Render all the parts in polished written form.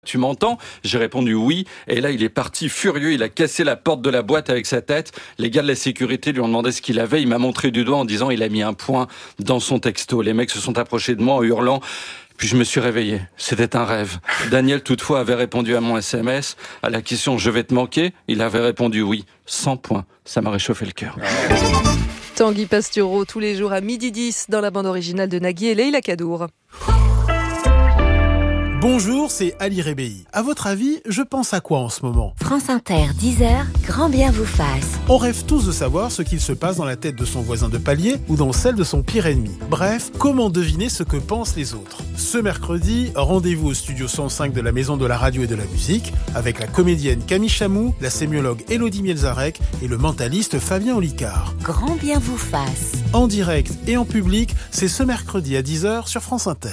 Tu m'entends ? J'ai répondu oui, et là il est parti furieux, il a cassé la porte de la boîte avec sa tête. Les gars de la sécurité lui ont demandé ce qu'il avait, il m'a montré du doigt en disant il a mis un point dans son texto. Les mecs se sont approchés de moi en hurlant, puis je me suis réveillé. C'était un rêve. Daniel toutefois avait répondu à mon SMS, à la question je vais te manquer, il avait répondu oui, 100 points. Ça m'a réchauffé le cœur. Tanguy Pastureau, tous les jours à 12h10 dans la bande originale de Nagui et Leïla Kadour. Bonjour, c'est Ali Rebéi. À votre avis, je pense à quoi en ce moment ? France Inter, 10h, grand bien vous fasse. On rêve tous de savoir ce qu'il se passe dans la tête de son voisin de palier ou dans celle de son pire ennemi. Bref, comment deviner ce que pensent les autres ? Ce mercredi, rendez-vous au studio 105 de la Maison de la Radio et de la Musique avec la comédienne Camille Chamou, la sémiologue Élodie Mielzarek et le mentaliste Fabien Olicard. Grand bien vous fasse. En direct et en public, c'est ce mercredi à 10h sur France Inter.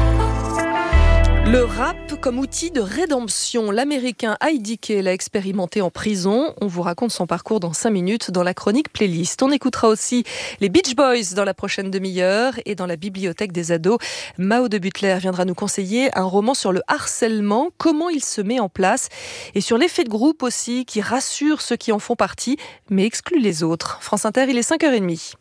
Le rap comme outil de rédemption. L'américain IDK l'a expérimenté en prison. On vous raconte son parcours dans 5 minutes dans la chronique playlist. On écoutera aussi les Beach Boys dans la prochaine demi-heure et dans la bibliothèque des ados. Mao de Butler viendra nous conseiller un roman sur le harcèlement, comment il se met en place et sur l'effet de groupe aussi qui rassure ceux qui en font partie mais exclut les autres. France Inter, il est 5h30.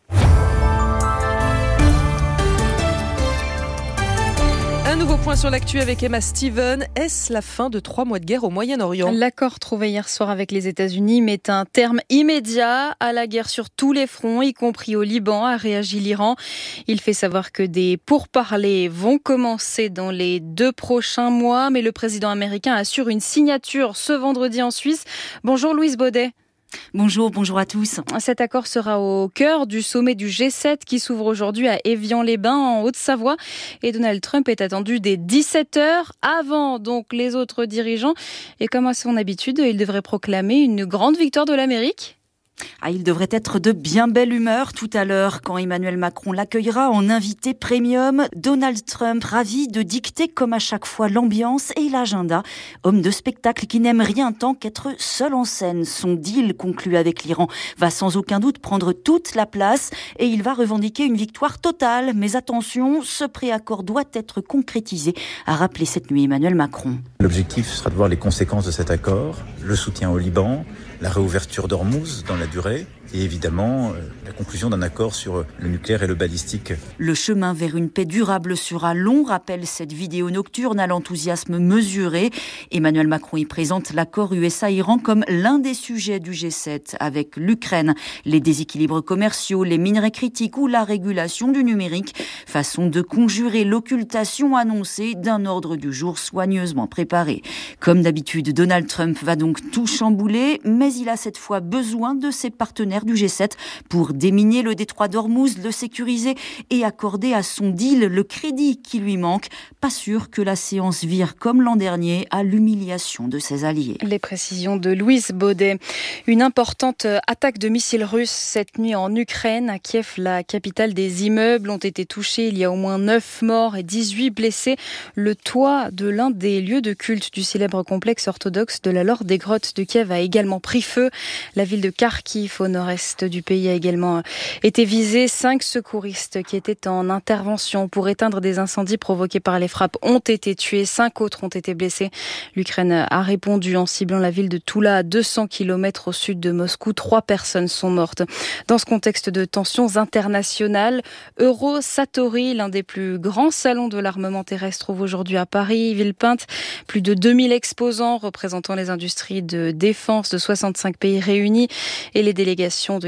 Un nouveau point sur l'actu avec Emma Steven. Est-ce la fin de 3 mois de guerre au Moyen-Orient ? L'accord trouvé hier soir avec les États-Unis met un terme immédiat à la guerre sur tous les fronts, y compris au Liban, a réagi l'Iran. Il fait savoir que des pourparlers vont commencer dans les 2 prochains mois, mais le président américain assure une signature ce vendredi en Suisse. Bonjour Louise Baudet. Bonjour à tous. Cet accord sera au cœur du sommet du G7 qui s'ouvre aujourd'hui à Évian-les-Bains en Haute-Savoie et Donald Trump est attendu dès 17h avant donc les autres dirigeants et comme à son habitude, il devrait proclamer une grande victoire de l'Amérique. Il devrait être de bien belle humeur tout à l'heure quand Emmanuel Macron l'accueillera en invité premium. Donald Trump, ravi de dicter comme à chaque fois l'ambiance et l'agenda. Homme de spectacle qui n'aime rien tant qu'être seul en scène. Son deal conclu avec l'Iran va sans aucun doute prendre toute la place et il va revendiquer une victoire totale. Mais attention, ce préaccord doit être concrétisé, a rappelé cette nuit Emmanuel Macron. L'objectif sera de voir les conséquences de cet accord, le soutien au Liban, la réouverture d'Ormuz dans la durée et évidemment la conclusion d'un accord sur le nucléaire et le balistique. Le chemin vers une paix durable sera long, rappelle cette vidéo nocturne à l'enthousiasme mesuré. Emmanuel Macron y présente l'accord USA-Iran comme l'un des sujets du G7 avec l'Ukraine, les déséquilibres commerciaux, les minerais critiques ou la régulation du numérique. Façon de conjurer l'occultation annoncée d'un ordre du jour soigneusement préparé. Comme d'habitude, Donald Trump va donc tout chambouler, mais il a cette fois besoin de ses partenaires du G7 pour déminer le détroit d'Ormuz, le sécuriser et accorder à son deal le crédit qui lui manque. Pas sûr que la séance vire comme l'an dernier à l'humiliation de ses alliés. Les précisions de Louise Baudet. Une importante attaque de missiles russes cette nuit en Ukraine. À Kiev, la capitale, des immeubles ont été touchés. Il y a au moins 9 morts et 18 blessés. Le toit de l'un des lieux de culte du célèbre complexe orthodoxe de la Laure des Grottes de Kiev a également pris feu. La ville de Kharkiv, au nord-est du pays, a également été visée. 5 secouristes qui étaient en intervention pour éteindre des incendies provoqués par les frappes ont été tués. 5 autres ont été blessés. L'Ukraine a répondu en ciblant la ville de Toula, à 200 km au sud de Moscou. 3 personnes sont mortes. Dans ce contexte de tensions internationales, Eurosatori, l'un des plus grands salons de l'armement terrestre, trouve aujourd'hui à Paris, Villepinte. Plus de 2000 exposants représentant les industries de défense de 65 pays réunis et les délégations de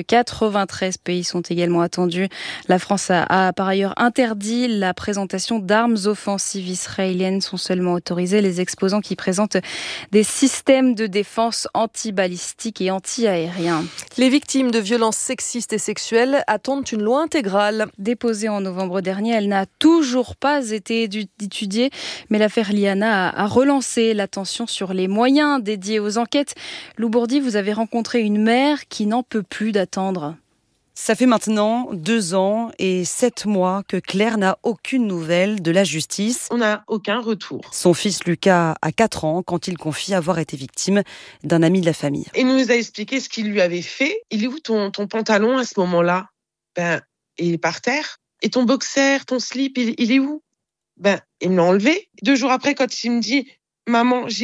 93 pays sont également attendues. La France a par ailleurs interdit la présentation d'armes offensives israéliennes. Sont seulement autorisés les exposants qui présentent des systèmes de défense anti-balistiques et anti-aériens. Les victimes de violences sexistes et sexuelles attendent une loi intégrale. Déposée en novembre dernier, elle n'a toujours pas été étudiée, mais l'affaire Liana a relancé l'attention sur les moyens dédiés aux enquêtes. Lou Bourdi, vous avez rencontré une mère qui n'en peut plus d'attendre. Ça fait maintenant 2 ans et 7 mois que Claire n'a aucune nouvelle de la justice. On n'a aucun retour. Son fils Lucas a 4 ans quand il confie avoir été victime d'un ami de la famille. Il nous a expliqué ce qu'il lui avait fait. Il est où ton pantalon à ce moment-là ? Il est par terre. Et ton boxer, ton slip, il est où ? Il me l'a enlevé. 2 jours après, quand il me dit « Maman, j'ai